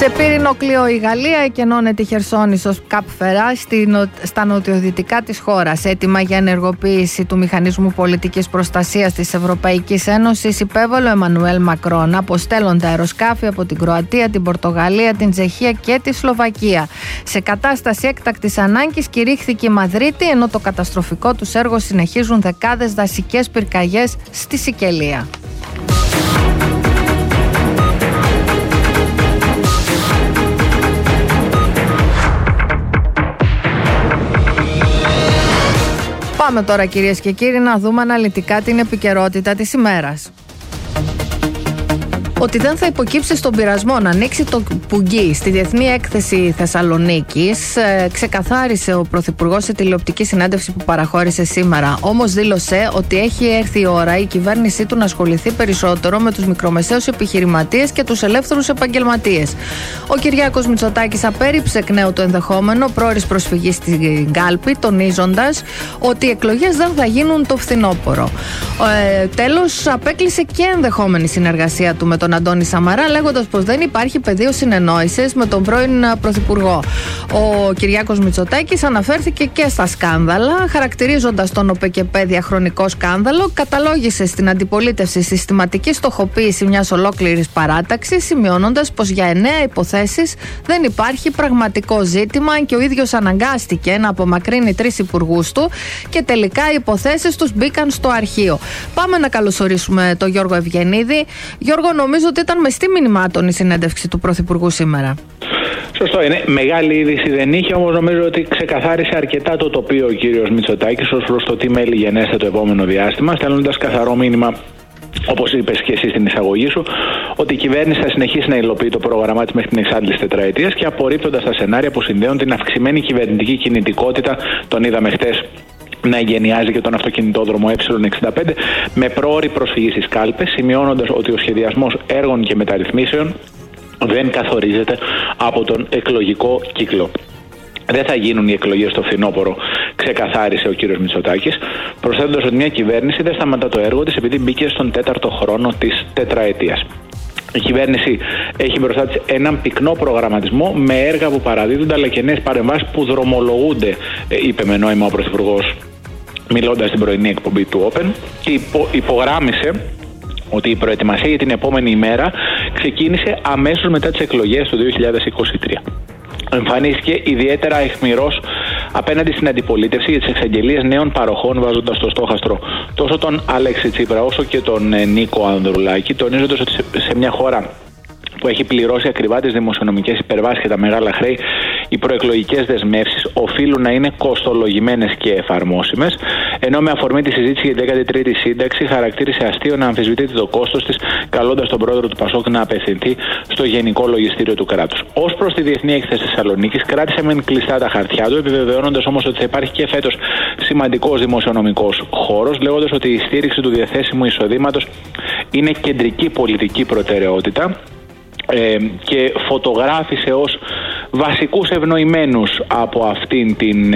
Σε πύρινο κλειό η Γαλλία εκενώνεται η Χερσόνησος Καπ Φερά στα νοτιοδυτικά της χώρας. Έτοιμα για ενεργοποίηση του Μηχανισμού Πολιτικής Προστασίας της Ευρωπαϊκής Ένωσης υπέβαλε ο Εμμανουέλ Μακρόν. Αποστέλλονται αεροσκάφη από την Κροατία, την Πορτογαλία, την Τσεχία και τη Σλοβακία. Σε κατάσταση έκτακτης ανάγκης κηρύχθηκε η Μαδρίτη, ενώ το καταστροφικό τους έργο συνεχίζουν δεκάδες δασικές πυρκαγιές στη Σικελία. Πάμε τώρα, κυρίες και κύριοι, να δούμε αναλυτικά την επικαιρότητα της ημέρας. Ότι δεν θα υποκύψει στον πειρασμό να ανοίξει το πουγγί στη Διεθνή Έκθεση Θεσσαλονίκης, ξεκαθάρισε ο Πρωθυπουργός σε τηλεοπτική συνέντευξη που παραχώρησε σήμερα. Όμως δήλωσε ότι έχει έρθει η ώρα η κυβέρνησή του να ασχοληθεί περισσότερο με τους μικρομεσαίους επιχειρηματίες και τους ελεύθερους επαγγελματίες. Ο Κυριάκος Μητσοτάκης απέρριψε εκ νέου το ενδεχόμενο πρόωρης προσφυγής στην κάλπη, τονίζοντας ότι οι εκλογές δεν θα γίνουν το φθινόπωρο. Τέλος, απέκλεισε και ενδεχόμενη συνεργασία του με τον Αντώνη Σαμαρά, λέγοντας πως δεν υπάρχει πεδίο συνεννόησης με τον πρώην Πρωθυπουργό. Ο Κυριάκος Μητσοτάκης αναφέρθηκε και στα σκάνδαλα, χαρακτηρίζοντας τον ΟΠΕΚΕΠΕ διαχρονικό σκάνδαλο, καταλόγισε στην αντιπολίτευση συστηματική στοχοποίηση μιας ολόκληρης παράταξης, σημειώνοντας πως για 9 υποθέσεις δεν υπάρχει πραγματικό ζήτημα, και ο ίδιος αναγκάστηκε να απομακρύνει 3 υπουργούς του και τελικά οι υποθέσεις τους μπήκαν στο αρχείο. Πάμε να καλωσορίσουμε τον Γιώργο Ευγενίδη. Γιώργο, νομίζω ότι ήταν μεστή μηνυμάτων η συνέντευξη του Πρωθυπουργού σήμερα. Σωστό είναι. Μεγάλη είδηση δεν είχε, όμως νομίζω ότι ξεκαθάρισε αρκετά το τοπίο ο κύριος Μητσοτάκης ως προς το τι μέλη γενέστε το επόμενο διάστημα, στέλνοντας καθαρό μήνυμα, όπως είπες και εσύ στην εισαγωγή σου, ότι η κυβέρνηση θα συνεχίσει να υλοποιεί το πρόγραμμά της μέχρι την εξάντληση τετραετίας και απορρίπτοντας τα σενάρια που συνδέουν την αυξημένη κυβερνητική κινητικότητα, τον είδαμε χτες να εγκαινιάζει και τον αυτοκινητόδρομο Ε65 με πρόωρη προσφυγή στις κάλπες, σημειώνοντας ότι ο σχεδιασμός έργων και μεταρρυθμίσεων δεν καθορίζεται από τον εκλογικό κύκλο. Δεν θα γίνουν οι εκλογές στο φθινόπωρο, ξεκαθάρισε ο κύριος Μητσοτάκης, προσθέτοντας ότι μια κυβέρνηση δεν σταματά το έργο της επειδή μπήκε στον 4ο χρόνο της τετραετίας. Η κυβέρνηση έχει μπροστά της έναν πυκνό προγραμματισμό με έργα που παραδίδονται αλλά και νέες παρεμβάσεις που δρομολογούνται, είπε με νόημα ο Πρωθυπουργός μιλώντας στην πρωινή εκπομπή του Open, και υπογράμμισε ότι η προετοιμασία για την επόμενη ημέρα ξεκίνησε αμέσως μετά τις εκλογές του 2023. Εμφανίστηκε ιδιαίτερα αιχμηρός απέναντι στην αντιπολίτευση για τις εξαγγελίες νέων παροχών, βάζοντας στο στόχαστρο τόσο τον Αλέξη Τσίπρα όσο και τον Νίκο Ανδρουλάκη, τονίζοντας ότι σε μια χώρα που έχει πληρώσει ακριβά τις δημοσιονομικές υπερβάσεις και τα μεγάλα χρέη, οι προεκλογικές δεσμεύσεις οφείλουν να είναι κοστολογημένες και εφαρμόσιμες, ενώ με αφορμή τη συζήτηση για την 13η σύνταξη χαρακτήρισε αστείο να αμφισβητείται το κόστος της, καλώντας τον πρόεδρο του ΠΑΣΟΚ να απευθυνθεί στο Γενικό Λογιστήριο του κράτους. Ως προς τη Διεθνή Έκθεση Θεσσαλονίκης, κράτησε μεν κλειστά τα χαρτιά του, επιβεβαιώνοντας όμως ότι θα υπάρχει και φέτος σημαντικός δημοσιονομικός χώρος, λέγοντας ότι η στήριξη του διαθέσιμου εισοδήματος είναι κεντρική πολιτική προτεραιότητα. Και φωτογράφησε ως βασικούς ευνοημένους από αυτήν την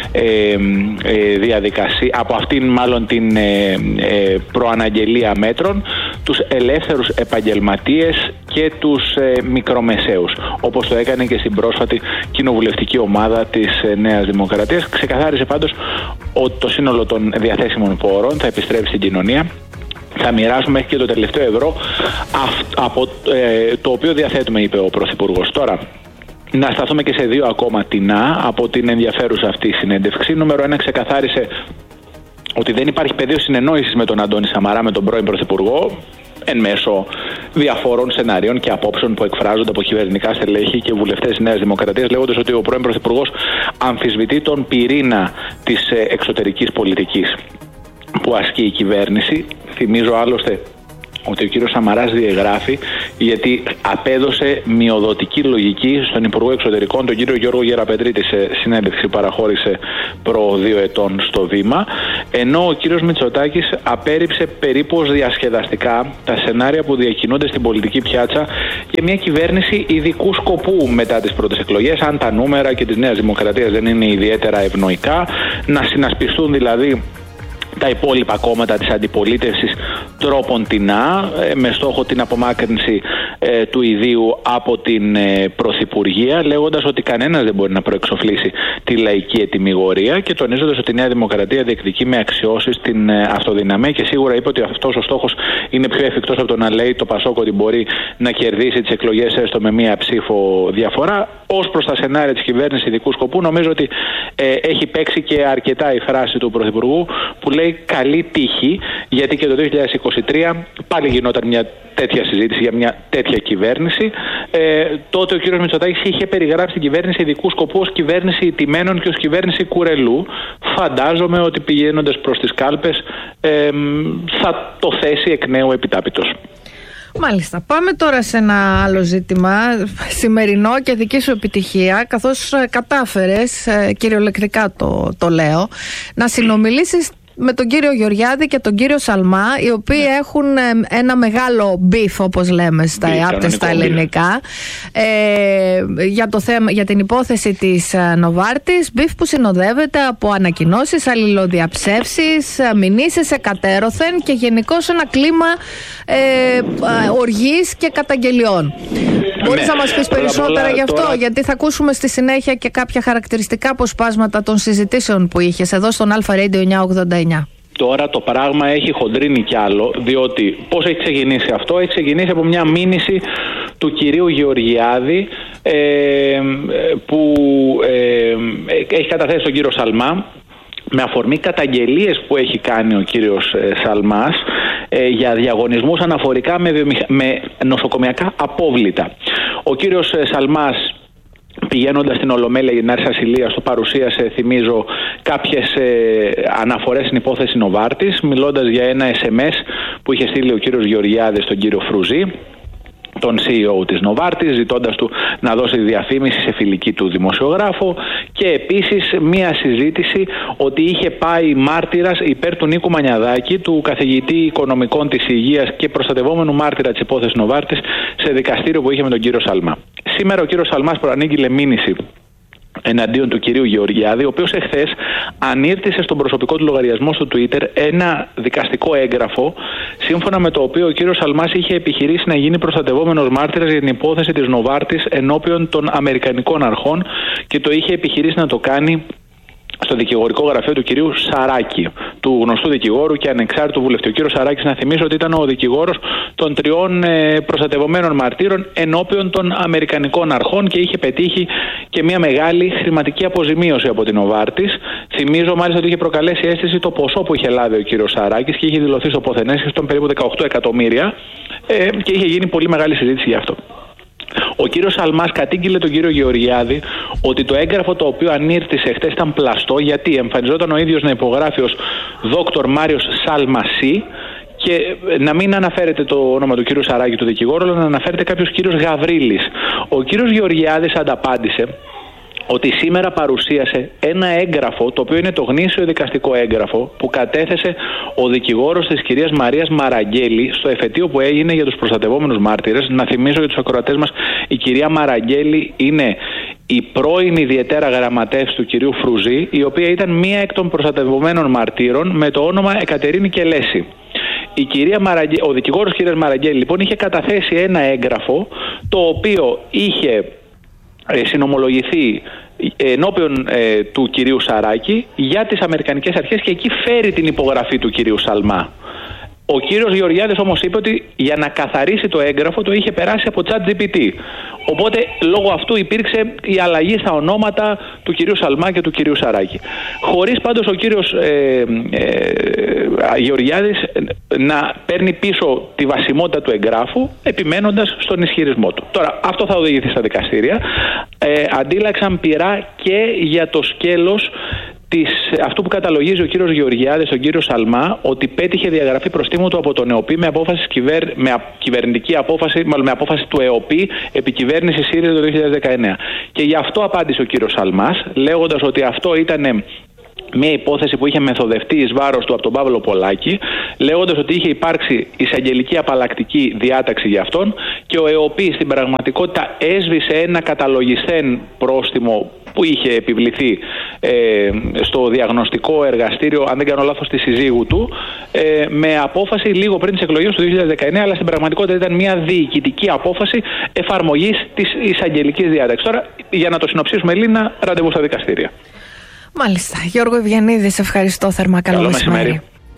διαδικασία, από αυτήν μάλλον την προαναγγελία μέτρων, τους ελεύθερους επαγγελματίες και τους μικρομεσαίους, όπως το έκανε και στην πρόσφατη κοινοβουλευτική ομάδα της Νέας Δημοκρατίας. Ξεκαθάρισε πάντως ότι το σύνολο των διαθέσιμων πόρων θα επιστρέψει στην κοινωνία. Θα μοιράσουμε μέχρι και το τελευταίο ευρώ από το οποίο διαθέτουμε, είπε ο Πρωθυπουργός. Τώρα, να σταθούμε και σε 2 ακόμα τεινά από την ενδιαφέρουσα αυτή συνέντευξη. Νούμερο 1, ξεκαθάρισε ότι δεν υπάρχει πεδίο συνεννόησης με τον Αντώνη Σαμαρά, με τον πρώην Πρωθυπουργό, εν μέσω διαφόρων σενάριων και απόψεων που εκφράζονται από κυβερνητικά στελέχη και βουλευτές της Νέας Δημοκρατίας, λέγοντας ότι ο πρώην Πρωθυπουργός αμφισβητεί τον πυρήνα της εξωτερικής πολιτικής που ασκεί η κυβέρνηση. Θυμίζω άλλωστε ότι ο κύριος Σαμαράς διαγράφει γιατί απέδωσε μειοδοτική λογική στον Υπουργό Εξωτερικών, τον κύριο Γιώργο Γεραπετρίτη, σε συνέντευξη που παραχώρησε προ 2 ετών στο Βήμα, ενώ ο κύριος Μητσοτάκης απέρριψε περίπου ως διασκεδαστικά τα σενάρια που διακινούνται στην πολιτική πιάτσα για μια κυβέρνηση ειδικού σκοπού μετά τις πρώτες εκλογές, αν τα νούμερα και της Νέας Δημοκρατίας δεν είναι ιδιαίτερα ευνοϊκά, να συνασπιστούν δηλαδή τα υπόλοιπα κόμματα της αντιπολίτευσης τρόπον τεινά, με στόχο την απομάκρυνση του ιδίου από την Πρωθυπουργία, λέγοντας ότι κανένας δεν μπορεί να προεξοφλήσει τη λαϊκή ετυμηγορία και τονίζοντας ότι η Νέα Δημοκρατία διεκδικεί με αξιώσεις την αυτοδυναμία, και σίγουρα είπε ότι αυτός ο στόχος είναι πιο εφικτός από το να λέει το Πασόκ ότι μπορεί να κερδίσει τις εκλογές έστω με μία ψήφο διαφορά. Ως προς τα σενάρια της κυβέρνησης ειδικού σκοπού, νομίζω ότι έχει παίξει και αρκετά η φράση του Πρωθυπουργού που λέει καλή τύχη, γιατί και το 2023 πάλι γινόταν μια τέτοια συζήτηση για μια τέτοια κυβέρνηση. Τότε ο κ. Μητσοτάκης είχε περιγράψει την κυβέρνηση ειδικού σκοπού ως κυβέρνηση ηττημένων και ως κυβέρνηση κουρελού. Φαντάζομαι ότι πηγαίνοντας προς τις κάλπες θα το θέσει εκ νέου επιτάπητος. Μάλιστα. Πάμε τώρα σε ένα άλλο ζήτημα, σημερινό και δική σου επιτυχία, καθώς κατάφερες, κυριολεκτικά το λέω, να συνομιλήσεις με τον κύριο Γεωργιάδη και τον κύριο Σαλμά, οι οποίοι έχουν ένα μεγάλο μπιφ, όπως λέμε στα ελληνικά, για το θέμα, για την υπόθεση της Νοβάρτης, μπιφ που συνοδεύεται από ανακοινώσεις, αλληλοδιαψεύσεις, μηνύσεις εκατέρωθεν και γενικώς ένα κλίμα οργής και καταγγελιών. Μπορείς να μας πεις περισσότερα γι' αυτό, γιατί θα ακούσουμε στη συνέχεια και κάποια χαρακτηριστικά αποσπάσματα των συζητήσεων που είχες εδώ στον Αλφα Radio 989. Τώρα το πράγμα έχει χοντρίνει κι άλλο, διότι πώς έχει ξεκινήσει αυτό? Έχει ξεκινήσει από μια μήνυση του κυρίου Γεωργιάδη που έχει καταθέσει τον κύριο Σαλμά με αφορμή καταγγελίες που έχει κάνει ο κύριος Σαλμάς για διαγωνισμούς αναφορικά με νοσοκομιακά απόβλητα. Ο κύριος Σαλμάς, πηγαίνοντας στην Ολομέλεια Γεννάρης Ασυλίας, του παρουσίασε, θυμίζω, κάποιες αναφορές στην υπόθεση Νοβάρτης, μιλώντας για ένα SMS που είχε στείλει ο κύριος Γεωργιάδης στον κύριο Φρουζή, τον CEO της Νοβάρτης, ζητώντας του να δώσει διαφήμιση σε φιλική του δημοσιογράφο, και επίσης μία συζήτηση ότι είχε πάει μάρτυρας υπέρ του Νίκου Μανιαδάκη, του καθηγητή οικονομικών της υγείας και προστατευόμενου μάρτυρα της υπόθεσης Νοβάρτης, σε δικαστήριο που είχε με τον κύριο Σαλμά. Σήμερα ο κύριος Σαλμάς προανήγγειλε μήνυση εναντίον του κυρίου Γεωργιάδη, ο οποίος εχθές ανήρτησε στον προσωπικό του λογαριασμό στο Twitter ένα δικαστικό έγγραφο, σύμφωνα με το οποίο ο κύριος Σαλμάς είχε επιχειρήσει να γίνει προστατευόμενος μάρτυρας για την υπόθεση της Νοβάρτης ενώπιον των Αμερικανικών αρχών, και το είχε επιχειρήσει να το κάνει στο δικηγορικό γραφείο του κυρίου Σαράκη, του γνωστού δικηγόρου και ανεξάρτητου βουλευτή. Ο κύριος Σαράκης, να θυμίσω ότι ήταν ο δικηγόρος των 3 προστατευομένων μαρτύρων ενώπιον των Αμερικανικών αρχών και είχε πετύχει και μια μεγάλη χρηματική αποζημίωση από την Νοβάρτης. Θυμίζω μάλιστα ότι είχε προκαλέσει αίσθηση το ποσό που είχε λάβει ο κύριος Σαράκης και είχε δηλωθεί στο Ποθενές στον περίπου 18 εκατομμύρια και είχε γίνει πολύ μεγάλη συζήτηση γι' αυτό. Ο κύριος Σαλμάς κατήγγειλε τον κύριο Γεωργιάδη ότι το έγγραφο το οποίο ανήρτησε χτες ήταν πλαστό, γιατί εμφανιζόταν ο ίδιος να υπογράφει ως Δόκτωρ Μάριος Σαλμασί, και να μην αναφέρεται το όνομα του κύριου Σαράκη του δικηγόρου, αλλά να αναφέρεται κάποιος κύριος Γαβρίλης. Ο κύριος Γεωργιάδης ανταπάντησε ότι σήμερα παρουσίασε ένα έγγραφο, το οποίο είναι το γνήσιο δικαστικό έγγραφο που κατέθεσε ο δικηγόρος της κυρίας Μαρίας Μαραγγέλη στο εφετείο που έγινε για τους προστατευόμενους μάρτυρες. Να θυμίσω για τους ακροατές μας, η κυρία Μαραγγέλη είναι η πρώην ιδιαιτέρα γραμματεύς του κυρίου Φρουζή, η οποία ήταν μία εκ των προστατευομένων μαρτύρων με το όνομα Εκατερίνη Κελέση. Ο δικηγόρος κυρίας Μαραγγέλη λοιπόν είχε καταθέσει ένα έγγραφο, το οποίο είχε συνομολογηθεί ενώπιον του κυρίου Σαράκη για τις Αμερικανικές αρχές, και εκεί φέρει την υπογραφή του κυρίου Σαλμά. Ο κύριος Γεωργιάδης όμως είπε ότι για να καθαρίσει το έγγραφο το είχε περάσει από ChatGPT. Οπότε λόγω αυτού υπήρξε η αλλαγή στα ονόματα του κυρίου Σαλμά και του κυρίου Σαράκη. Χωρίς πάντως ο κύριος Γεωργιάδης να παίρνει πίσω τη βασιμότητα του εγγράφου, επιμένοντας στον ισχυρισμό του. Τώρα αυτό θα οδηγηθεί στα δικαστήρια. Αντίλαξαν πειρά και για το σκέλος αυτού που καταλογίζει ο κύριος Γεωργιάδης στον κύριο Σαλμά, ότι πέτυχε διαγραφή προστίμου του από τον ΕΟΠΗ με κυβερνητική απόφαση, μάλλον με απόφαση του ΕΟΠΗ επί κυβέρνηση ΣΥΡΙΖΑ το 2019. Και γι' αυτό απάντησε ο κύριος Σαλμάς, λέγοντας ότι αυτό ήταν μια υπόθεση που είχε μεθοδευτεί εις βάρος του από τον Παύλο Πολάκη, λέγοντας ότι είχε υπάρξει εισαγγελική απαλλακτική διάταξη για αυτόν, και ο ΕΟΠΗ στην πραγματικότητα έσβησε ένα καταλογισθέν πρόστιμο που είχε επιβληθεί στο διαγνωστικό εργαστήριο, αν δεν κάνω λάθος, τη συζύγου του, με απόφαση λίγο πριν τις εκλογές του 2019, αλλά στην πραγματικότητα ήταν μια διοικητική απόφαση εφαρμογής της εισαγγελικής διάταξης. Τώρα, για να το συνοψίσουμε, Ελίνα, ραντεβού στα δικαστήρια. Μάλιστα. Γιώργο Ευγενίδη, σε ευχαριστώ θερμά. Καλό μεσημέρι.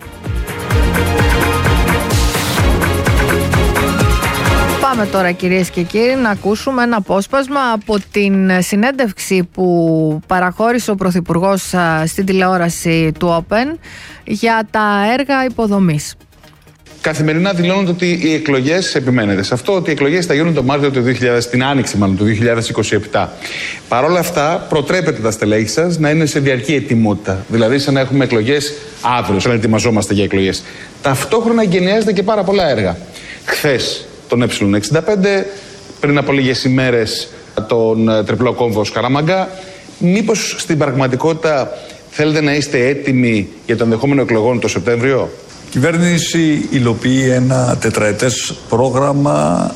Πάμε τώρα, κυρίες και κύριοι, να ακούσουμε ένα απόσπασμα από την συνέντευξη που παραχώρησε ο Πρωθυπουργός στην τηλεόραση του Open για τα έργα υποδομής. Καθημερινά δηλώνονται ότι οι εκλογές, επιμένετε σε αυτό, ότι οι εκλογές θα γίνουν το Μάρτιο του 2000, την Άνοιξη μάλλον του 2027. Παρ' όλα αυτά, προτρέπετε τα στελέχη σας να είναι σε διαρκή ετοιμότητα. Δηλαδή, σαν να έχουμε εκλογές αύριο, σαν να ετοιμαζόμαστε για εκλογές. Ταυτόχρονα εγκαινιάζεται και πάρα πολλά έργα. Χθες τον Ε65, πριν από λίγες ημέρες τον τριπλό κόμβο Σκαραμαγκά. Μήπως στην πραγματικότητα θέλετε να είστε έτοιμοι για το ενδεχόμενο εκλογών το Σεπτέμβριο? Η κυβέρνηση υλοποιεί ένα τετραετές πρόγραμμα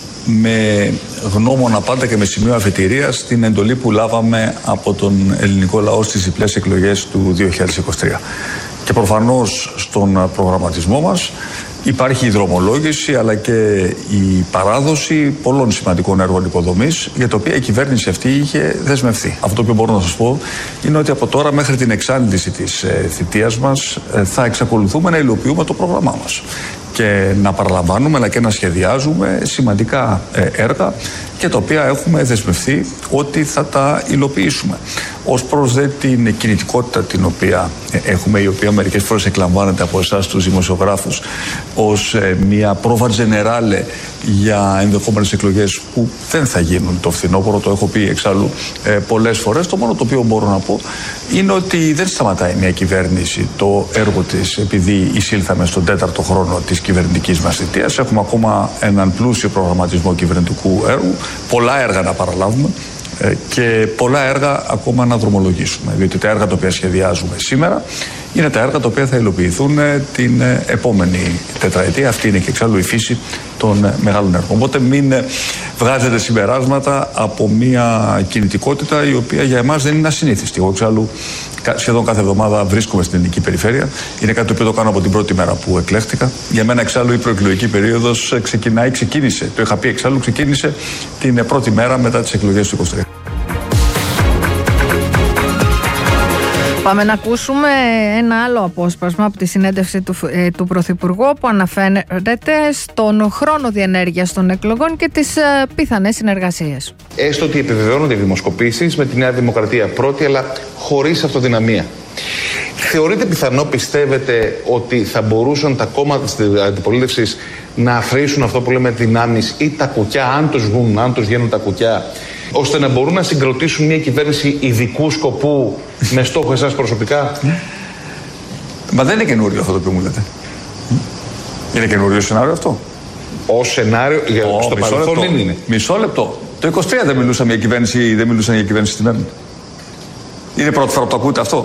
με γνώμονα πάντα και με σημείο αφετηρίας την εντολή που λάβαμε από τον ελληνικό λαό στις διπλές εκλογές του 2023. Και προφανώς στον προγραμματισμό μας υπάρχει η δρομολόγηση αλλά και η παράδοση πολλών σημαντικών έργων υποδομής για τα οποία η κυβέρνηση αυτή είχε δεσμευτεί. Αυτό που μπορώ να σας πω είναι ότι από τώρα μέχρι την εξάντληση της θητείας μας θα εξακολουθούμε να υλοποιούμε το πρόγραμμά μας και να παραλαμβάνουμε αλλά και να σχεδιάζουμε σημαντικά έργα και τα οποία έχουμε δεσμευτεί ότι θα τα υλοποιήσουμε. Ως προς δε την κινητικότητα την οποία έχουμε, η οποία μερικές φορές εκλαμβάνεται από εσάς τους δημοσιογράφους ως μια πρόβα τζενεράλε για ενδεχόμενες εκλογές που δεν θα γίνουν το φθινόπωρο, το έχω πει εξάλλου πολλές φορές. Το μόνο το οποίο μπορώ να πω είναι ότι δεν σταματάει μια κυβέρνηση το έργο της επειδή εισήλθαμε στον 4ο χρόνο της κυβερνητικής μας θητείας. Έχουμε ακόμα έναν πλούσιο προγραμματισμό κυβερνητικού έργου, πολλά έργα να παραλάβουμε και πολλά έργα ακόμα να δρομολογήσουμε. Διότι τα έργα τα οποία σχεδιάζουμε σήμερα είναι τα έργα τα οποία θα υλοποιηθούν την επόμενη τετραετία. Αυτή είναι και εξάλλου η φύση των μεγάλων έργων. Οπότε μην βγάζετε συμπεράσματα από μια κινητικότητα η οποία για εμάς δεν είναι ασυνήθιστη. Εγώ εξάλλου σχεδόν κάθε εβδομάδα βρίσκομαι στην ελληνική περιφέρεια. Είναι κάτι το οποίο το κάνω από την πρώτη μέρα που εκλέχτηκα. Για μένα εξάλλου η προεκλογική περίοδος ξεκίνησε. Το είχα πει εξάλλου, ξεκίνησε την πρώτη μέρα μετά τις εκλογές του 2023. Πάμε να ακούσουμε ένα άλλο απόσπασμα από τη συνέντευξη του Πρωθυπουργού που αναφέρεται στον χρόνο διενέργειας των εκλογών και τις πιθανές συνεργασίες. Έστω ότι επιβεβαιώνονται οι δημοσκοπήσεις με τη Νέα Δημοκρατία πρώτη, αλλά χωρίς αυτοδυναμία. Θεωρείτε πιθανό, πιστεύετε, ότι θα μπορούσαν τα κόμματα της αντιπολίτευσης να αφρίσουν αυτό που λέμε δυνάμεις ή τα κουκιά, αν τους βγαίνουν τα κουκιά, ώστε να μπορούν να συγκροτήσουν μια κυβέρνηση ειδικού σκοπού με στόχο εσάς προσωπικά? Μα δεν είναι καινούριο αυτό το οποίο μου λέτε. Είναι καινούριο σενάριο αυτό? Ως σενάριο, στο παρελθόν δεν είναι. Μισό λεπτό. Το 23 δεν μιλούσαν για κυβέρνηση στη ΜΕΝ. Είναι πρώτη φορά που το ακούτε αυτό?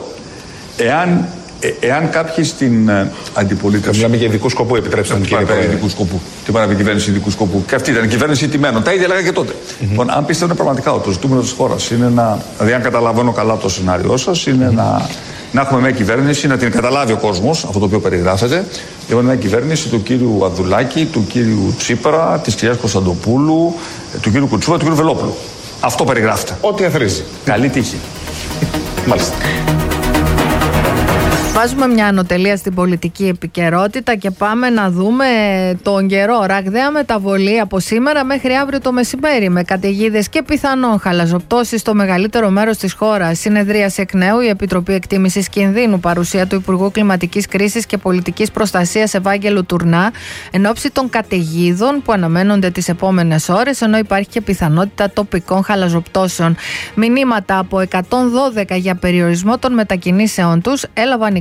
Εάν κάποιοι στην αντιπολίτευση. Μιλάμε για ειδικού σκοπού, επιτρέψτε μου, κύριε Πρόεδρε. Τι πάνε από κυβέρνηση ειδικού σκοπού? Και αυτή ήταν η κυβέρνηση τιμένων. Τα ίδια λέγα και τότε. Λοιπόν, αν πιστεύουν πραγματικά ότι το ζητούμενο της χώρας είναι δηλαδή, αν καταλαβαίνω καλά το σενάριό σας, είναι να έχουμε μια κυβέρνηση, να την καταλάβει ο κόσμος, αυτό το οποίο περιγράφεται. Έχουμε μια κυβέρνηση του κύριου Ανδρουλάκη, του κύριου Τσίπρα, της κυρίας Κωνσταντοπούλου, του κύριου Κουτσούβα, του κύριου Βελόπουλου. Αυτό περιγράφεται. Ό,τι αθροίζει. Καλή τύχη. Μάλιστα. Βάζουμε μια ανωτελεία στην πολιτική επικαιρότητα και πάμε να δούμε τον καιρό. Ραγδαία μεταβολή από σήμερα μέχρι αύριο το μεσημέρι, με καταιγίδες και πιθανόν χαλαζοπτώσεις στο μεγαλύτερο μέρος της χώρας. Συνεδρίασε εκ νέου η Επιτροπή Εκτίμησης Κινδύνου, παρουσία του Υπουργού Κλιματικής Κρίσης και Πολιτικής Προστασίας Ευάγγελου Τουρνά, εν ώψη των καταιγίδων που αναμένονται τις επόμενες ώρες, ενώ υπάρχει και πιθανότητα τοπικών χαλαζοπτώσεων. Μηνύματα από 112 για περιορισμό των μετακινήσεών τους έλαβαν οι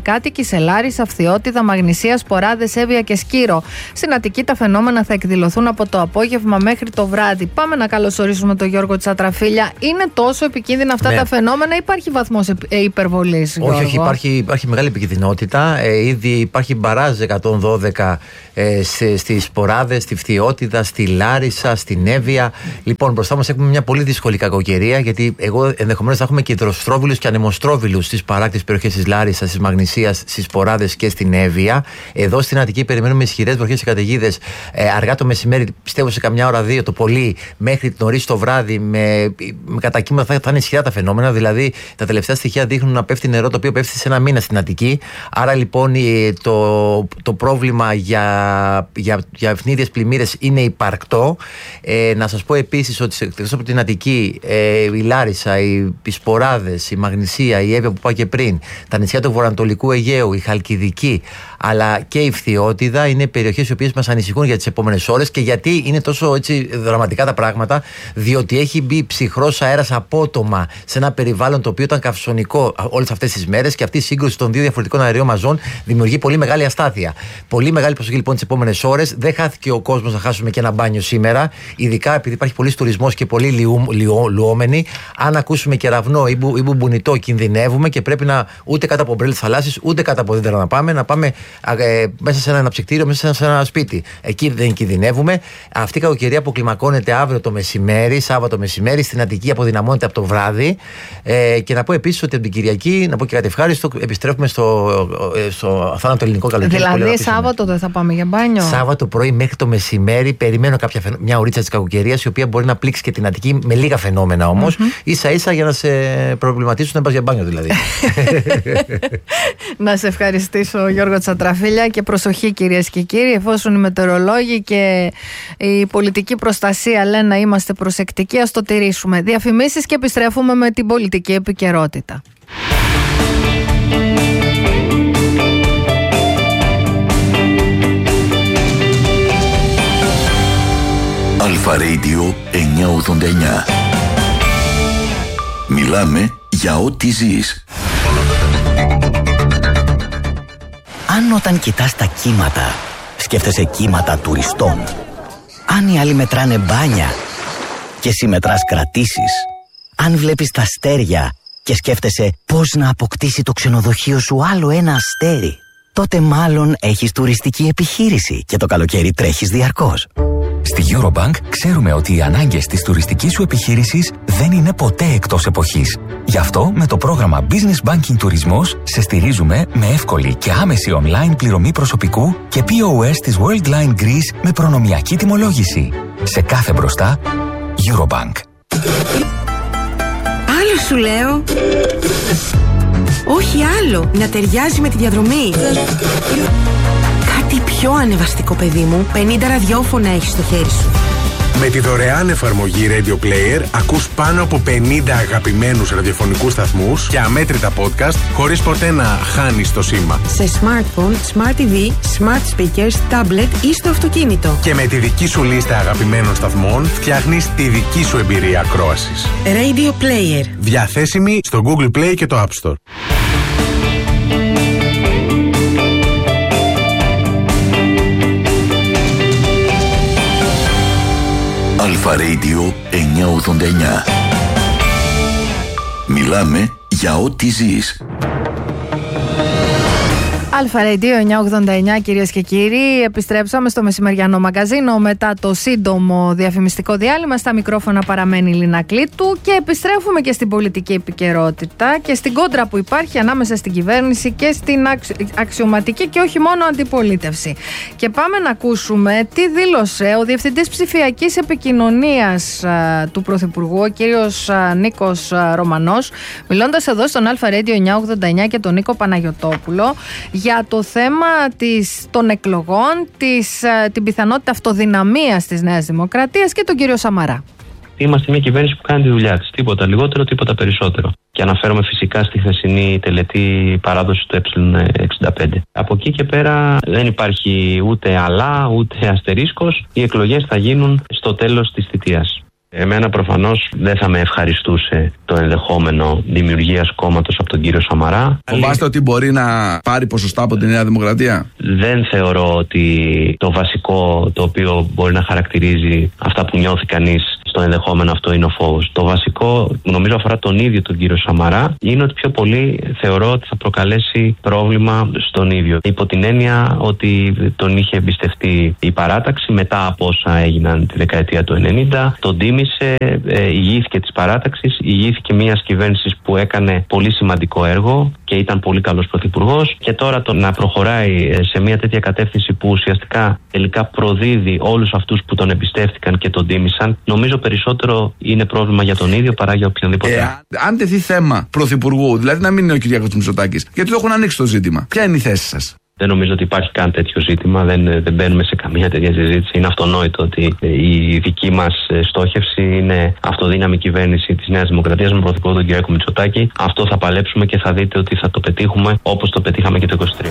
κάτοικοι σε Λάρισα, Φθιώτιδα, Μαγνησία, Σποράδες, Εύβοια και Σκύρο. Στην Αττική τα φαινόμενα θα εκδηλωθούν από το απόγευμα μέχρι το βράδυ. Πάμε να καλωσορίσουμε τον Γιώργο Τσατραφίλια. Είναι τόσο επικίνδυνα αυτά τα φαινόμενα, υπάρχει βαθμός υπερβολής? Όχι, υπάρχει μεγάλη επικίνδυνοτητα. Ήδη υπάρχει μπαράζ 112 στις Σποράδες, στη Φθιώτιδα, στη Λάρισα, στην Εύβοια. Λοιπόν, μπροστά μας έχουμε μια πολύ δύσκολη κακοκαιρία, γιατί ενδεχομένως θα έχουμε και υδροστρόβιλους και ανεμοστρόβιλους στις παράκτιες περιοχές της Λάρισσας, της Μαγνησίας, στις Σποράδες και στην Εύβοια. Εδώ στην Αττική περιμένουμε ισχυρές βροχές και καταιγίδες αργά το μεσημέρι, πιστεύω σε καμιά ώρα, δύο το πολύ, μέχρι νωρίς το βράδυ. Με κατακύματα θα είναι ισχυρά τα φαινόμενα. Δηλαδή, τα τελευταία στοιχεία δείχνουν να πέφτει νερό, το οποίο πέφτει σε ένα μήνα στην Αττική. Άρα λοιπόν το πρόβλημα για ευνίδιες πλημμύρες είναι υπαρκτό. Να σας πω επίσης ότι εκτός από την Αττική, η Λάρισα, οι Σποράδες, η Μαγνησία, η Εύβοια που είπα και πριν, τα νησιά του Βορειοανατολικού Αιγαίου, η Χαλκιδική, αλλά και η Φθιώτιδα είναι περιοχές οι οποίες μας ανησυχούν για τις επόμενες ώρες. Και γιατί είναι τόσο έτσι δραματικά τα πράγματα? Διότι έχει μπει ψυχρός αέρας απότομα σε ένα περιβάλλον το οποίο ήταν καυσονικό όλες αυτές τις μέρες, και αυτή η σύγκρουση των δύο διαφορετικών αερίων μαζών δημιουργεί πολύ μεγάλη αστάθεια. Πολύ μεγάλη προσοχή λοιπόν τις επόμενες ώρες. Δεν χάθηκε ο κόσμος να χάσουμε και ένα μπάνιο σήμερα, ειδικά επειδή υπάρχει πολλής τουρισμός και πολλοί λουόμενοι. Αν ακούσουμε κεραυνό ή μπουμπουνιτό, κινδυνεύουμε και πρέπει να ούτε κάτω από ομπρέλες θαλάσσης, ούτε κάτω από δέντρα να πάμε μέσα σε ένα αναψυκτήριο, μέσα σε ένα σπίτι. Εκεί δεν κινδυνεύουμε. Αυτή η κακοκαιρία αποκλιμακώνεται αύριο το μεσημέρι, Σάββατο μεσημέρι, στην Αττική αποδυναμώνεται από το βράδυ. Και να πω επίσης ότι από την Κυριακή, να πω και κάτι ευχάριστο, επιστρέφουμε στο θάνατο ελληνικό καλοκαίρι. Δηλαδή, Σάββατο δεν θα πάμε για μπάνιο? Σάββατο πρωί μέχρι το μεσημέρι περιμένω μια ωρίτσα της κακοκαιρίας, η οποία μπορεί να πλήξει και την Αττική με λίγα φαινόμενα όμως, ίσα-ίσα για να σε προβληματίσουν να πας για μπάνιο δηλαδή. Να σε ευχαριστήσω, Γιώργο Τσατραφίλια, και προσοχή κυρίες και κύριοι, εφόσον οι μετεωρολόγοι και η πολιτική προστασία λένε να είμαστε προσεκτικοί, ας το τηρήσουμε. Διαφημίσεις και επιστρέφουμε με την πολιτική επικαιρότητα. Αλφα Radio 989. Μιλάμε για ό,τι ζεις. Αν όταν κοιτάς τα κύματα, σκέφτεσαι κύματα τουριστών. Αν οι άλλοι μετράνε μπάνια και εσύ μετράς κρατήσεις. Αν βλέπεις τα αστέρια και σκέφτεσαι πώς να αποκτήσει το ξενοδοχείο σου άλλο ένα αστέρι, τότε μάλλον έχεις τουριστική επιχείρηση και το καλοκαίρι τρέχεις διαρκώς. Στη Eurobank ξέρουμε ότι οι ανάγκες της τουριστικής σου επιχείρησης δεν είναι ποτέ εκτός εποχής. Γι' αυτό με το πρόγραμμα Business Banking Τουρισμός σε στηρίζουμε με εύκολη και άμεση online πληρωμή προσωπικού και POS της Worldline Greece με προνομιακή τιμολόγηση. Σε κάθε μπροστά, Eurobank. Άλλο σου λέω. Όχι άλλο, να ταιριάζει με τη διαδρομή. Κάτι πιο ανεβαστικό, παιδί μου. 50 ραδιόφωνα έχεις στο χέρι σου. Με τη δωρεάν εφαρμογή Radio Player ακούς πάνω από 50 αγαπημένους ραδιοφωνικούς σταθμούς και αμέτρητα podcast χωρίς ποτέ να χάνεις το σήμα. Σε smartphone, smart TV, smart speakers, tablet ή στο αυτοκίνητο. Και με τη δική σου λίστα αγαπημένων σταθμών φτιάχνεις τη δική σου εμπειρία ακρόασης. Radio Player. Διαθέσιμη στο Google Play και το App Store. Αλφα Radio 989. Μιλάμε για ό,τι ζεις. Αλφα Radio 989, κυρίες και κύριοι. Επιστρέψαμε στο μεσημεριανό μαγκαζίνο μετά το σύντομο διαφημιστικό διάλειμμα. Στα μικρόφωνα παραμένει η Λίνα Κλήτου και επιστρέφουμε και στην πολιτική επικαιρότητα και στην κόντρα που υπάρχει ανάμεσα στην κυβέρνηση και στην αξιωματική και όχι μόνο αντιπολίτευση. Και πάμε να ακούσουμε τι δήλωσε ο Διευθυντής Ψηφιακής Επικοινωνίας του Πρωθυπουργού, ο κύριος Νίκος Ρωμανός, μιλώντας εδώ στον Αλφα Radio 989 και τον Νίκο Παναγιωτόπουλο για το θέμα των εκλογών, την πιθανότητα αυτοδυναμίας της Νέας Δημοκρατίας και τον κύριο Σαμαρά. Είμαστε μια κυβέρνηση που κάνει τη δουλειά της. Τίποτα λιγότερο, τίποτα περισσότερο. Και αναφέρομαι φυσικά στη χθεσινή τελετή παράδοση του Ε65. Από εκεί και πέρα δεν υπάρχει ούτε αλλά, ούτε αστερίσκος. Οι εκλογές θα γίνουν στο τέλος της θητείας. Εμένα προφανώς δεν θα με ευχαριστούσε το ενδεχόμενο δημιουργίας κόμματος από τον κύριο Σαμαρά. Φοβάστε ότι μπορεί να πάρει ποσοστά από τη Νέα Δημοκρατία? Δεν θεωρώ ότι το βασικό το οποίο μπορεί να χαρακτηρίζει αυτά που νιώθει κανείς στο ενδεχόμενο αυτό είναι ο φόβος. Το βασικό, νομίζω αφορά τον ίδιο τον κύριο Σαμαρά, είναι ότι πιο πολύ θεωρώ ότι θα προκαλέσει πρόβλημα στον ίδιο. Υπό την έννοια ότι τον είχε εμπιστευτεί η παράταξη μετά από όσα έγιναν τη δεκαετία του 90, τον τίμησε, ηγήθηκε της παράταξης, ηγήθηκε μιας κυβέρνησης που έκανε πολύ σημαντικό έργο και ήταν πολύ καλός πρωθυπουργός, και τώρα το να προχωράει σε μια τέτοια κατεύθυνση που ουσιαστικά τελικά προδίδει όλους αυτούς που τον εμπιστεύτηκαν και τον τίμησαν, νομίζω περισσότερο είναι πρόβλημα για τον ίδιο παρά για οποιονδήποτε. Αν τεθεί θέμα πρωθυπουργού, δηλαδή να μην είναι ο Κυριάκος Μητσοτάκης, γιατί το έχουν ανοίξει το ζήτημα, ποια είναι η θέση σας? Δεν νομίζω ότι υπάρχει καν τέτοιο ζήτημα, δεν μπαίνουμε σε καμία τέτοια συζήτηση. Είναι αυτονόητο ότι η δική μας στόχευση είναι αυτοδύναμη κυβέρνηση της Νέας Δημοκρατίας με πρωθυπουργό τον Κυριάκο Μητσοτάκη. Αυτό θα παλέψουμε και θα δείτε ότι θα το πετύχουμε όπως το πετύχαμε και το 2023.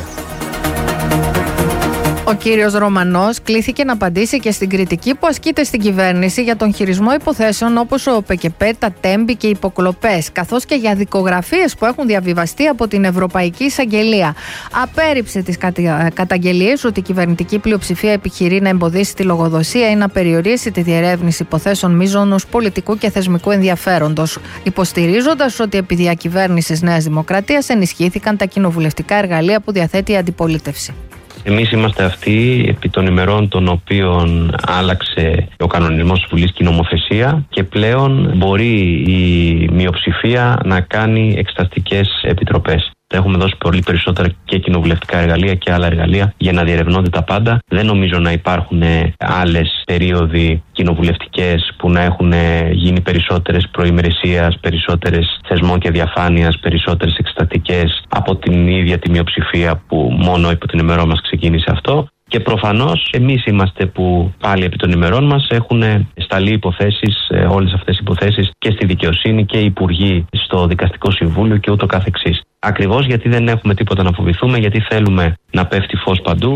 Ο κύριος Ρωμανός κλήθηκε να απαντήσει και στην κριτική που ασκείται στην κυβέρνηση για τον χειρισμό υποθέσεων όπως ο ΠΚΠ, τα τέμπη και οι υποκλοπές, καθώς και για δικογραφίες που έχουν διαβιβαστεί από την Ευρωπαϊκή Εισαγγελία. Απέρριψε τις καταγγελίες ότι η κυβερνητική πλειοψηφία επιχειρεί να εμποδίσει τη λογοδοσία ή να περιορίσει τη διερεύνηση υποθέσεων μείζωνος πολιτικού και θεσμικού ενδιαφέροντος, υποστηρίζοντας ότι επί διακυβέρνησης Νέας Δημοκρατίας ενισχύθηκαν τα κοινοβουλευτικά εργαλεία που διαθέτει η αντιπολίτευση. Εμείς είμαστε αυτοί επί των ημερών των οποίων άλλαξε ο κανονισμός της Βουλής και η νομοθεσία και πλέον μπορεί η μειοψηφία να κάνει εξεταστικές επιτροπές. Έχουμε δώσει πολύ περισσότερα και κοινοβουλευτικά εργαλεία και άλλα εργαλεία για να διερευνώνται τα πάντα. Δεν νομίζω να υπάρχουν άλλες περίοδοι κοινοβουλευτικές που να έχουν γίνει περισσότερες προημερησίας, περισσότερες θεσμών και διαφάνειας, περισσότερες εξεταστικές από την ίδια τη μειοψηφία που μόνο υπό την ημερό μας ξεκίνησε αυτό. Και προφανώς εμείς είμαστε που πάλι επί των ημερών μας έχουν σταλεί υποθέσεις, όλες αυτές οι υποθέσεις και στη δικαιοσύνη και οι υπουργοί στο δικαστικό συμβούλιο και ούτω καθεξής. Ακριβώς γιατί δεν έχουμε τίποτα να φοβηθούμε, γιατί θέλουμε να πέφτει φως παντού.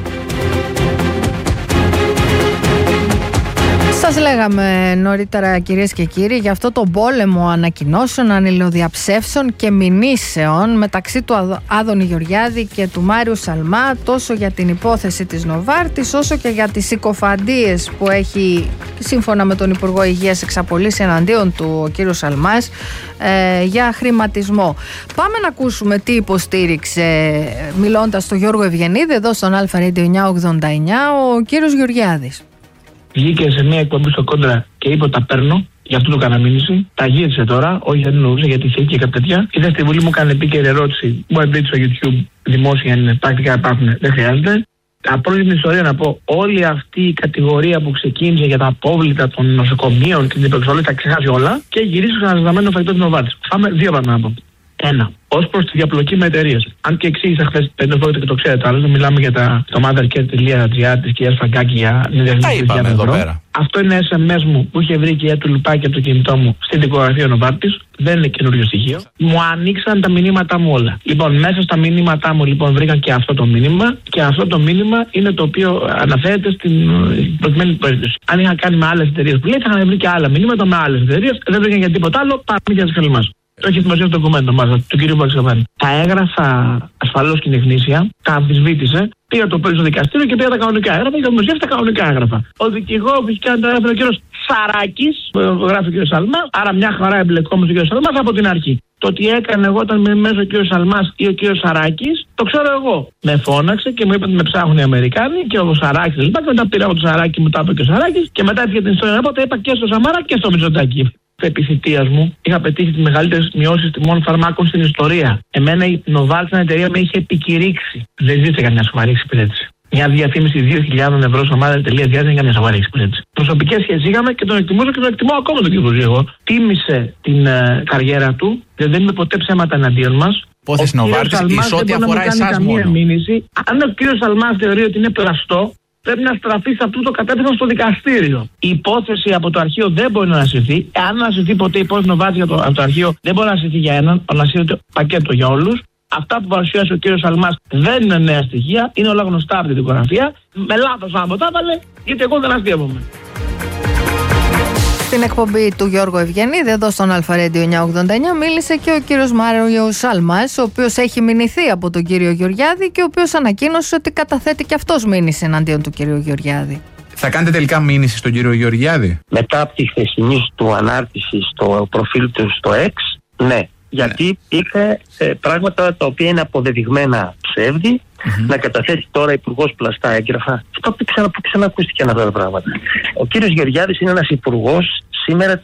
Σας λέγαμε νωρίτερα, κυρίες και κύριοι, για αυτό το πόλεμο ανακοινώσεων, ανηλοδιαψεύσεων και μηνύσεων μεταξύ του Άδωνη Γεωργιάδη και του Μάριου Σαλμά, τόσο για την υπόθεση της Νοβάρτης όσο και για τις συκοφαντίες που έχει, σύμφωνα με τον Υπουργό Υγείας, εξαπολύσει εναντίον του ο κύριος Σαλμάς για χρηματισμό. Πάμε να ακούσουμε τι υποστήριξε, μιλώντας στον Γιώργο Ευγενίδη εδώ στον Αλφα Radio 989, ο κύριος Γεωργιάδης. Βγήκε σε μια εκπομπή στο Κόντρα και είπε ότι τα παίρνω, γι' αυτό το έκανα μήνυση. Τα γύρισε τώρα, όχι δεν εννοούσε γιατί είχε και κάποια τέτοια. Ήρθε στη Βουλή, μου έκανε επίκαιρη ερώτηση. Μπορεί να δείτε στο YouTube δημόσια, είναι πρακτικά υπάρχουν, δεν χρειάζεται. Απλώς την ιστορία να πω, όλη αυτή η κατηγορία που ξεκίνησε για τα απόβλητα των νοσοκομείων και την υπεξολή θα ξεχάσει όλα και γυρίσει στο αναζηταμένο φαγητό της Νοβάρτης. Πάμε δύο πράγματα να πω. Ένα, ως προς τη διαπλοκή με εταιρείες. Αν και εξήγησα χθες, δεν και το ξέρετε, άλλο μιλάμε για το mothercare.gr της κυρίας Φραγκάκη για μια διαδικασία εδώ πέρα. Αυτό είναι SMS μου που είχε βρει και η του Λουπάκη από το κινητό μου στην δικογραφία Νοβάρτης. Δεν είναι καινούριο στοιχείο. Μου ανοίξαν τα μηνύματά μου όλα. Λοιπόν, μέσα στα μηνύματά μου βρήκαν και αυτό το μήνυμα. Και αυτό το μήνυμα είναι το οποίο αναφέρεται στην προκειμένη περίπτωση. Αν είχαν κάνει με άλλες εταιρείες που λέει, θα είχαν βρει και άλλα μηνύματα με άλλες εταιρείες. Δεν βρήκαν για τίποτα άλλο. Πάμε για τις χαλιμάς. Το έχει δημοσιεύσει το ντοκουμέντο μας, του κ. Βαξεβάνη. Τα έγγραφα ασφαλώς και γνήσια, τα αμφισβήτησε, πήγα το πέρυσι στο δικαστήριο και πήγα τα κανονικά έγγραφα και δημοσιεύσει τα κανονικά έγγραφα. Ο δικηγόρος που έχει κάνει τα έγγραφα είναι ο κ. Σαράκης, γράφει ο κ. Σαλμά, άρα μια χαρά εμπλεκόμενος ο κ. Σαλμάς από την αρχή. Το τι έκανε εγώ όταν με μέσα ο κ. Σαλμάς ή ο κ. Σαράκης, το ξέρω εγώ. Με φώναξε και μου είπε ότι με ψάχνουν οι Αμερικάνοι και ο Σαράκης λοιπά. Και μετά πήρα από το Σαράκη, μου τα είπε και ο Σαράκης και μετά έφυγε την ιστορία. Οπότε είπα και στο Σαμάρα και στο Μητσοτάκη. Επί θητείας μου είχα πετύχει τις μεγαλύτερες μειώσεις τιμών φαρμάκων στην ιστορία. Εμένα η Novartis εταιρεία με είχε επικηρύξει. Δεν ζήτησε καμιά σοβαρή εξυπηρέτηση. Μια διαφήμιση 2.000 ευρώ στο mother.gr δεν είναι καμιά σοβαρή εξυπηρέτηση. Προσωπικές σχέσεις είχαμε και τον εκτιμούσα και τον εκτιμώ ακόμα τον κύριο εγώ. Τίμησε την καριέρα του, δεν είμαι ποτέ ψέματα εναντίον μας. Υπόθεση Novartis εις ό,τι αφορά εσάς μόνο. Αν ο κύριος Σαλμάς θεωρεί ότι είναι πλαστό, πρέπει να στραφεί σε αυτό το κατέπινο στο δικαστήριο. Η υπόθεση από το αρχείο δεν μπορεί να ανασυρθεί. Αν ανασυρθεί ποτέ η υπόθεση Novartis από το αρχείο, δεν μπορεί να ανασυρθεί για έναν, ανασύρεται πακέτο για όλους. Αυτά που παρουσιάσει ο κύριος Σαλμάς δεν είναι νέα στοιχεία, είναι όλα γνωστά από την δικογραφία. Με λάθος άμα τα έβαλε, γιατί εγώ δεν αστείευομαι. Στην εκπομπή του Γιώργου Ευγενίδη, εδώ στον Αλφαρέντιο 989, μίλησε και ο κύριος Μάριος Σάλμας, ο οποίος έχει μηνυθεί από τον κύριο Γεωργιάδη και ο οποίος ανακοίνωσε ότι καταθέτει και αυτός μήνυση εναντίον του κύριου Γεωργιάδη. Θα κάνετε τελικά μήνυση στον κύριο Γεωργιάδη? Μετά από τη χθεσινή του ανάρτηση στο προφίλ του στο X, ναι. Γιατί είπε πράγματα τα οποία είναι αποδεδειγμένα ψεύδι. Να καταθέσει τώρα υπουργός πλαστά έγγραφα. Αυτό που ξανακούστηκαν αυτά τα πράγματα. Ο κύριος Γεωργιάδης είναι ένας υπουργός σήμερα